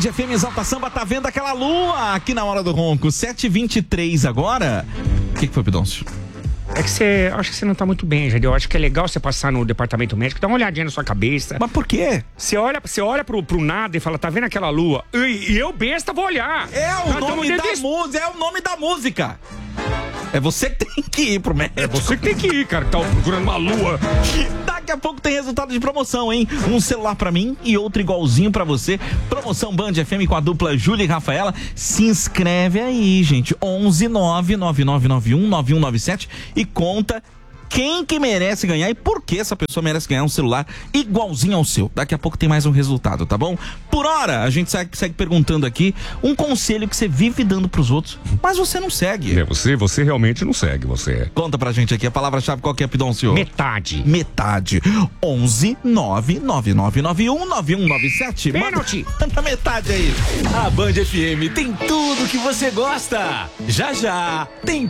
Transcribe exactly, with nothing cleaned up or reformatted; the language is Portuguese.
F M Exalta Samba tá vendo aquela lua aqui na hora do ronco. sete e vinte e três agora. O que, que foi, Pidoncio? É que você, acho que você não tá muito bem, Jadeu. Eu acho que é legal você passar no departamento médico, dar uma olhadinha na sua cabeça. Mas por quê? Você olha, você olha pro, pro nada e fala, tá vendo aquela lua? E, e eu, besta, vou olhar. É o Nós nome da desse... música, é o nome da música. É você que tem que ir pro médico. É você que tem que ir, cara, que tá procurando uma lua. Daqui a pouco tem resultado de promoção, hein? Um celular pra mim e outro igualzinho pra você. Promoção Band F M com a dupla Júlia e Rafaela. Se inscreve aí, gente. onze nove nove nove nove um nove um nove sete e conta quem que merece ganhar e por que essa pessoa merece ganhar um celular igualzinho ao seu. Daqui a pouco tem mais um resultado, tá bom? Por hora, a gente segue, segue perguntando aqui um conselho que você vive dando pros outros, mas você não segue. É, você, você realmente não segue, você. Conta pra gente aqui a palavra-chave, qual que é, Pidoncio? Metade. Metade. onze nove nove nove nove um nove um nove sete. Pênalti. Manda metade aí. A Band F M tem tudo que você gosta. Já já tem